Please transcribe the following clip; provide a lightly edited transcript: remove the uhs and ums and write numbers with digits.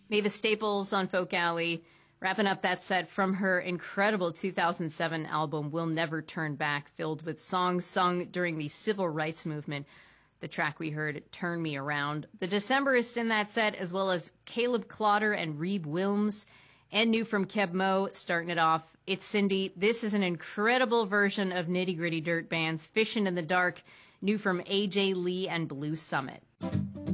Mavis Staples on Folk Alley, wrapping up that set from her incredible 2007 album, We'll Never Turn Back, filled with songs sung during the civil rights movement. The track we heard, Turn Me Around. The Decemberists in that set, as well as Caleb Clotter and Reeb Wilms, and new from Keb Mo, starting it off. It's Cindy. This is an incredible version of Nitty Gritty Dirt Band's Fishin' in the Dark, new from AJ Lee and Blue Summit.